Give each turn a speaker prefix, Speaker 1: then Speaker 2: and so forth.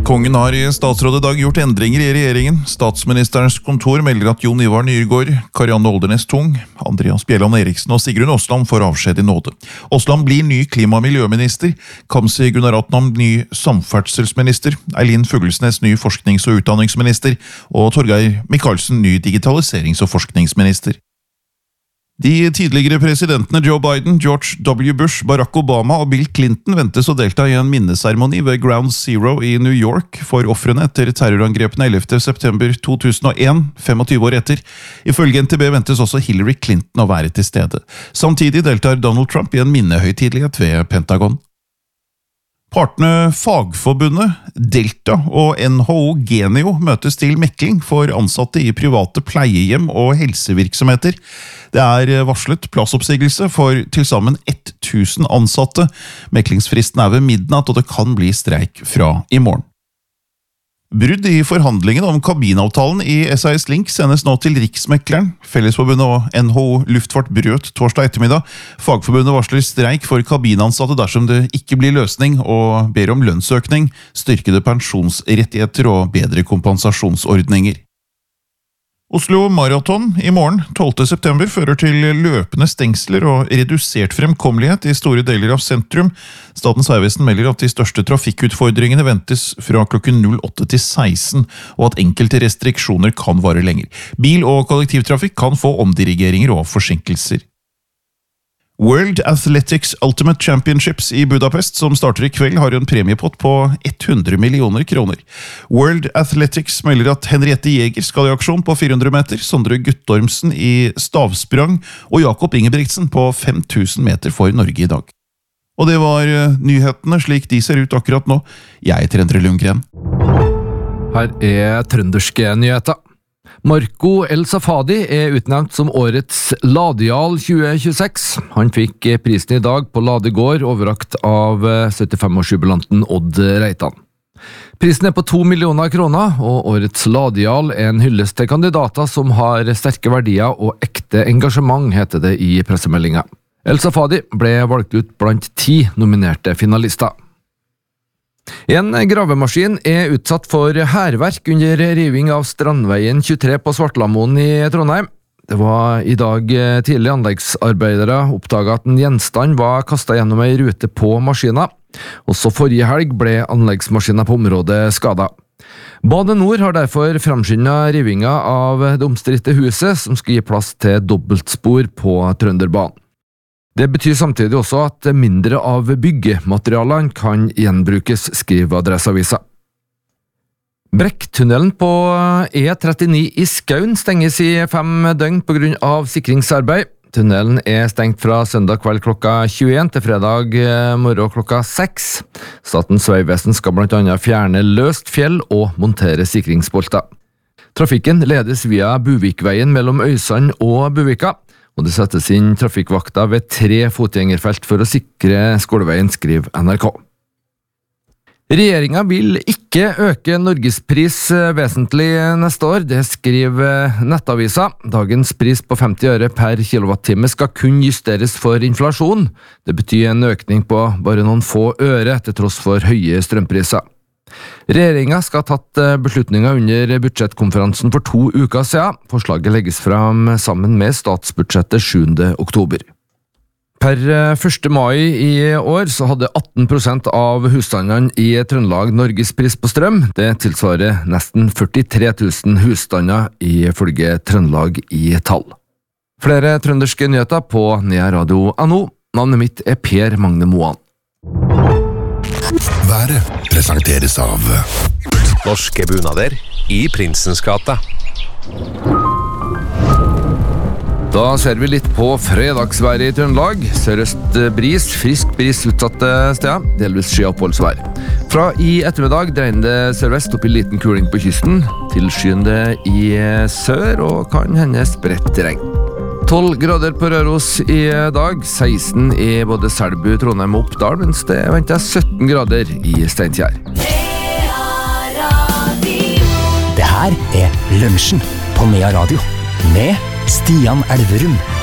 Speaker 1: Kongen har i statsråd i dag gjort endringer i regjeringen. Statsministerens kontor melder at Jon Ivar Nyrgaard, Karianne Oldernes Tung, Andreas Bjelland Eriksen og Sigrun Aasland får avskjed i nåde. Aasland blir ny klima- og miljøminister, Kamzy Gunaratnam ny samferdselsminister, Eileen Fuglesnes ny forsknings- og utdanningsminister og Torgeir Micaelsen ny digitaliserings- og forskningsminister. De tidligere presidentene Joe Biden, George W. Bush, Barack Obama og Bill Clinton ventes å delta i en minneseremoni ved Ground Zero i New York for ofrene etter terrorangrepene 11. september 2001, 25 år etter. Ifølge NTB ventes også Hillary Clinton å være til stede. Samtidig deltar Donald Trump i en minnehøytidelighet ved Pentagon. Partene Fagforbundet, Delta og NHO Genio møtes til mekling for ansatte i private pleiehjem og helsevirksomheter. Det er varslet plassoppsigelse for tilsammen 1000 ansatte. Meklingsfristen er ved midnatt, og det kan bli streik fra i morgen. Brudd i forhandlingene om kabinavtalen i SAS Link sendes nå til Riksmekleren. Fellesforbundet og NHO Luftfart brøt torsdag ettermiddag. Fagforbundet varsler streik for kabinansatte dersom det ikke blir løsning, og ber om lønnsøkning, styrkede pensjonsrettigheter og bedre kompensasjonsordninger. Oslo Marathon i morgen, 12. september, fører til løpende stengsler og redusert fremkommelighet i store deler av sentrum. Statens vegvesen melder at de største trafikkutfordringene ventes fra klokken 08 til 16, og at enkelte restriksjoner kan vare lenger. Bil- og kollektivtrafikk kan få omdirigeringer og forsinkelser. World Athletics Ultimate Championships i Budapest, som starter i kveld, har en premiepott på 100 millioner kroner. World Athletics melder at Henriette Jäger skal i aksjon på 400 meter, Sondre Guttormsen i stavsprang og Jakob Ingebrigtsen på 5000 meter for Norge i dag. Og det var nyhetene slik de ser ut akkurat nå. Jeg heter Endre Lundgren.
Speaker 2: Her er trønderske nyheter. Marco El Safadi er utnevnt som årets Ladejarl 2026. Han fikk prisen i dag på Ladegård, overrakt av 75-årsjubilanten Odd Reitan. Prisen er på 2 millioner kroner, og årets Ladejarl er en hyllest til kandidater som har sterke verdier og ekte engasjement, heter det i pressemeldinga. El Safadi ble valgt ut blant 10 nominerte finalister. En gravemaskin er utsatt for hærverk under riving av Strandveien 23 på Svartlamoen i Trondheim. Det var i dag tidlig anleggsarbeidere oppdaget at en gjenstand var kastet gjennom en rute på maskina. Også forrige helg ble anleggsmaskiner på området skadet. Bane Nor har derfor fremskyndet rivinga av det omstridte huset, som skal gi plass til dobbeltspor på Trønderbanen. Det betyr samtidig også at mindre av byggematerialene kan gjenbrukes, skriver Adresseavisa. Brekktunnelen på E39 i Skaun stenges i 5 døgn på grunn av sikringsarbeid. Tunnelen er stengt fra søndag kveld klokka 21 til fredag morgen klokka 6. Statens vegvesen skal blant annet fjerne løst fjell og montere sikringsbolter. Trafikken ledes via Buvikveien mellom Øysand og Buvika, og det settes inn trafikkvakter ved 3 fotgjengerfelt for å sikre skoleveien, skriver NRK. Regjeringen vil ikke øke Norgespris vesentlig neste år, det skriver Nettavisa. Dagens pris på 50 øre per kilowattime skal kun justeres for inflasjon. Det betyr en økning på bare noen få øre til tross for høye strømpriser. Regjeringen skal ha tatt beslutninger under budsjettkonferansen for 2 uker siden. Forslaget legges fram sammen med statsbudsjettet 7. oktober. Per 1. mai i år så hadde 18% av husstandene i Trøndelag Norgespris på strøm. Det tilsvarer nesten 43 000 husstander ifølge Trøndelag i tall. Flere trønderske nyheter på nearadio.no. Navnet mitt er Per Magne Moan.
Speaker 3: Været presenteres av
Speaker 4: Norske bunader i Prinsens gate.
Speaker 2: Da ser vi litt på fredagsværet i Trøndelag. Sørøst bris, frisk bris utsatte steder, delvis skyoppholdsvær. Fra i ettermiddag dreiende sørvest opp i liten kuling på kysten, tilskyende i sør og kan hende spredt regn. 12 grader på Røros i dag, 16 i både Selbu, Trondheim og Oppdal, mens det venter 17 grader i Steinkjer.
Speaker 5: Det her er Lunsjen på Nea Radio, med Stian Elverum.